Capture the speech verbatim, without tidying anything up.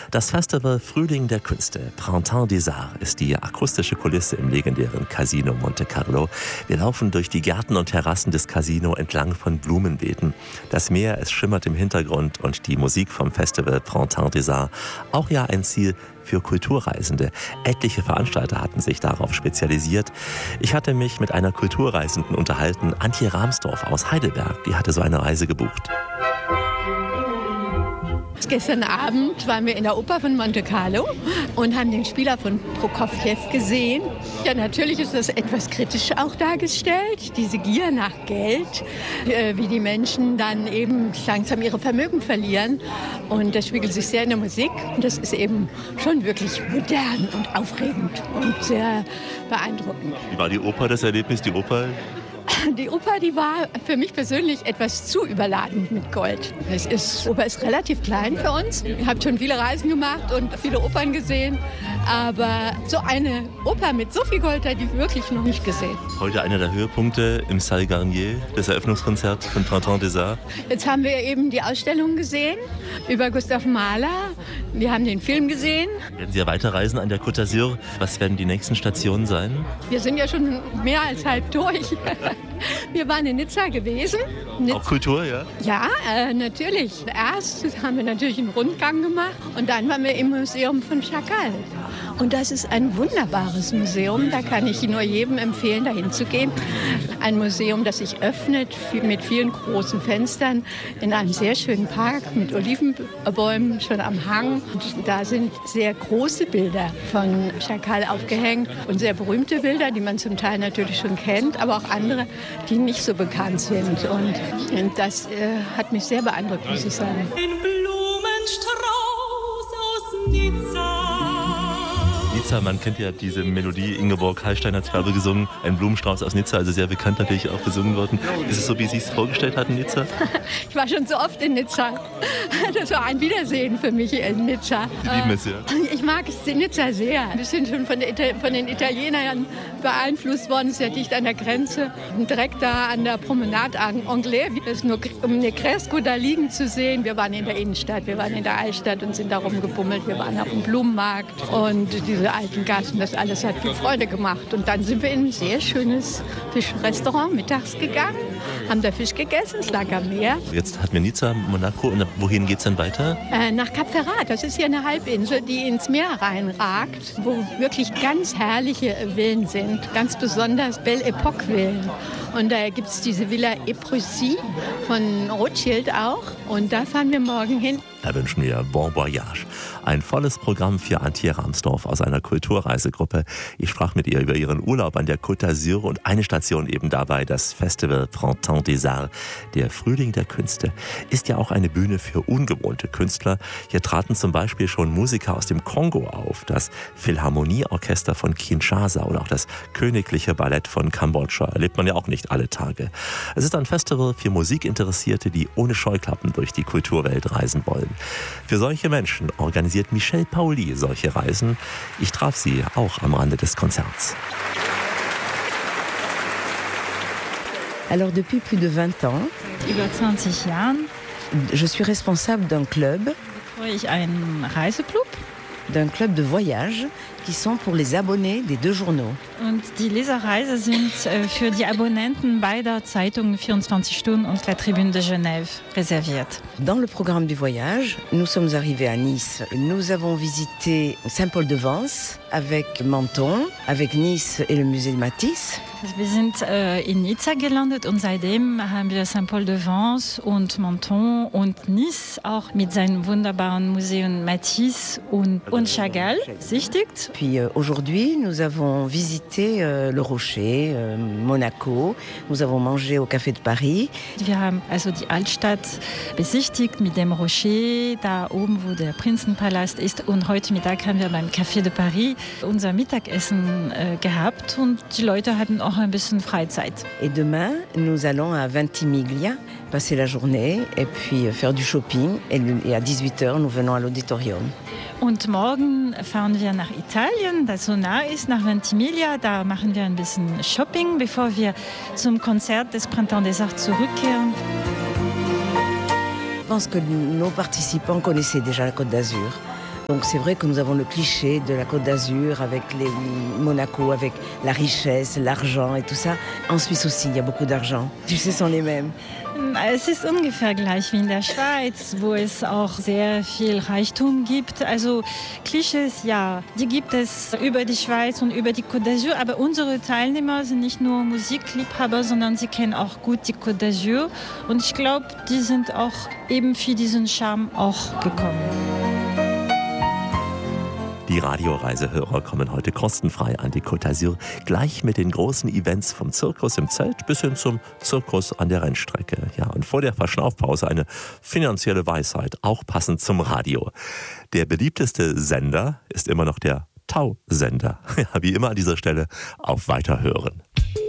Das Festival Frühling der Künste, Printemps des Arts, ist die akustische Kulisse im legendären Casino Monte Carlo. Wir laufen durch die Gärten und Terrassen des Casino entlang von Blumenbeeten. Das Meer, es schimmert im Hintergrund und die Musik vom Festival Printemps des Arts, auch ja ein Ziel für Kulturreisende. Etliche Veranstalter hatten sich darauf spezialisiert. Ich hatte mich mit einer Kulturreisenden unterhalten, Antje Rahmsdorf aus Heidelberg. Die hatte so eine Reise gebucht. Gestern Abend waren wir in der Oper von Monte Carlo und haben den Spieler von Prokofjew gesehen. Ja, natürlich ist das etwas kritisch auch dargestellt, diese Gier nach Geld, äh, wie die Menschen dann eben langsam ihre Vermögen verlieren. Und das spiegelt sich sehr in der Musik. Und das ist eben schon wirklich modern und aufregend und sehr beeindruckend. Wie war die Oper, das Erlebnis, die Oper? Die Oper, die war für mich persönlich etwas zu überladen mit Gold. Es ist, die Oper ist relativ klein für uns. Ich habe schon viele Reisen gemacht und viele Opern gesehen. Aber so eine Oper mit so viel Gold habe ich wirklich noch nicht gesehen. Heute einer der Höhepunkte im Salle Garnier, das Eröffnungskonzert von Printemps des Arts. Jetzt haben wir eben die Ausstellung gesehen über Gustav Mahler. Wir haben den Film gesehen. Werden Sie ja weiterreisen an der Côte d'Azur? Was werden die nächsten Stationen sein? Wir sind ja schon mehr als halb durch. Wir waren in Nizza gewesen. Nizza. Auch Kultur, ja? Ja, äh, natürlich. Erst haben wir natürlich einen Rundgang gemacht und dann waren wir im Museum von Chagall. Und das ist ein wunderbares Museum. Da kann ich nur jedem empfehlen, dahin zu gehen. Ein Museum, das sich öffnet mit vielen großen Fenstern in einem sehr schönen Park mit Olivenbäumen schon am Hang. Und da sind sehr große Bilder von Chagall aufgehängt und sehr berühmte Bilder, die man zum Teil natürlich schon kennt, aber auch andere, die nicht so bekannt sind. Und, und das äh, hat mich sehr beeindruckt, muss ich sagen. Ein Blumenstrauß aus Nizza. Nizza, man kennt ja diese Melodie, Ingeborg Hallstein hat es Werbung gesungen, ein Blumenstrauß aus Nizza, also sehr bekannt natürlich auch gesungen worden. Ist es so, wie Sie es vorgestellt hatten, Nizza? Ich war schon so oft in Nizza. Das war ein Wiedersehen für mich in Nizza. Sie lieben es, ja? Ich mag Nizza sehr. Wir sind schon von, der, von den Italienern beeinflusst worden, sehr dicht an der Grenze. Direkt da an der Promenade Anglais, das ist nur um Negresco da liegen zu sehen. Wir waren in der Innenstadt, wir waren in der Altstadt und sind da rumgebummelt. Wir waren auf dem Blumenmarkt und diese alten Gassen, das alles hat viel Freude gemacht. Und dann sind wir in ein sehr schönes Fischrestaurant mittags gegangen, haben da Fisch gegessen, es lag am Meer. Jetzt hatten wir Nizza, Monaco und wohin geht es dann weiter? Äh, nach Cap Ferrat, das ist hier eine Halbinsel, die ins Meer reinragt, wo wirklich ganz herrliche Villen sind, ganz besonders Belle Epoque Villen. Und da gibt es diese Villa Épreussy von Rothschild auch. Und da fahren wir morgen hin. Da wünschen wir Bon Voyage. Ein volles Programm für Antje Rahmsdorf aus einer Kulturreisegruppe. Ich sprach mit ihr über ihren Urlaub an der Côte d'Azur und eine Station eben dabei, das Festival Printemps des Arts. Der Frühling der Künste ist ja auch eine Bühne für ungewohnte Künstler. Hier traten zum Beispiel schon Musiker aus dem Kongo auf, das Philharmonieorchester von Kinshasa oder auch das Königliche Ballett von Kambodscha. Erlebt man ja auch nicht alle Tage. Es ist ein Festival für Musikinteressierte, die ohne Scheuklappen durch die Kulturwelt reisen wollen. Für solche Menschen organisiert Michel Pauli solche Reisen. Ich traf sie auch am Rande des Konzerts. Alors depuis plus de vingt ans, über zwanzig Jahren, je suis responsable d'un club, betreue ich einen Reiseklub. d'un club de voyage qui sont pour les abonnés des deux journaux. Und die Leserreise sind äh, für die Abonnenten beider Zeitungen vierundzwanzig Stunden und La Tribune de Genève reserviert. Dans le programme du voyage, nous sommes arrivés à Nice. Nous avons visité Saint-Paul-de-Vence avec Menton, avec Nice et le musée de Matisse. Also wir sind äh, in Nizza gelandet und seitdem haben wir Saint-Paul-de-Vence und Menton und Nice auch mit seinem wunderbaren Museum Matisse und, und Chagall besichtigt. Puis euh, aujourd'hui, nous avons visité euh, le Rocher, euh, Monaco. Nous avons mangé au Café de Paris. Wir haben also die Altstadt besichtigt mit dem Rocher, da oben, wo der Prinzenpalast ist. Und heute Mittag haben wir beim Café de Paris unser Mittagessen äh, gehabt und die Leute hatten auch ein bisschen Freizeit. Et demain, nous allons à Ventimiglia passer la journée et puis faire du shopping. Et, et à dix-huit heures, nous venons à l'auditorium. Und morgen fahren wir nach Italien, das so nah ist, nach Ventimiglia. Da machen wir ein bisschen Shopping, bevor wir zum Konzert des Printemps des Arts zurückkehren. Je pense que nos participants connaissaient déjà la Côte d'Azur. Donc c'est vrai que nous avons le cliché de la Côte d'Azur avec les Monaco, avec la richesse, l'argent et tout ça. En Suisse aussi, il y a beaucoup d'argent. Tu sais, ce sont les mêmes. Es ist ungefähr gleich wie in der Schweiz, wo es auch sehr viel Reichtum gibt. Also Klischees, ja, die gibt es über die Schweiz und über die Côte d'Azur. Aber unsere Teilnehmer sind nicht nur Musikliebhaber, sondern sie kennen auch gut die Côte d'Azur. Und ich glaube, die sind auch eben für diesen Charme auch gekommen. Die Radioreisehörer kommen heute kostenfrei an die Côte d'Azur, gleich mit den großen Events vom Zirkus im Zelt bis hin zum Zirkus an der Rennstrecke. Ja, und vor der Verschnaufpause eine finanzielle Weisheit, auch passend zum Radio. Der beliebteste Sender ist immer noch der Tau-Sender. Ja, wie immer an dieser Stelle auf Weiterhören.